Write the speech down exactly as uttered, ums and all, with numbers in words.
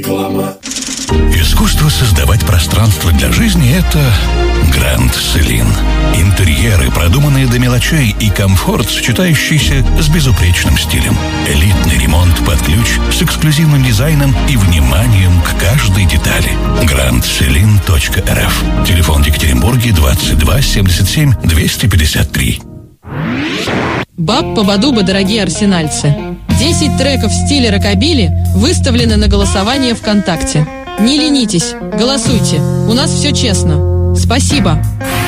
Искусство создавать пространство для жизни – это Grand Celine. Интерьеры, продуманные до мелочей, и комфорт, сочетающийся с безупречным стилем. Элитный ремонт под ключ с эксклюзивным дизайном и вниманием к каждой детали. гранд селин точка эр эф. Телефон в Екатеринбурге двадцать два семьдесят семь двести пятьдесят три. Баб-побадуба, дорогие арсенальцы. десять треков в стиле рокобили выставлены на голосование ВКонтакте. Не ленитесь, голосуйте. У нас все честно. Спасибо.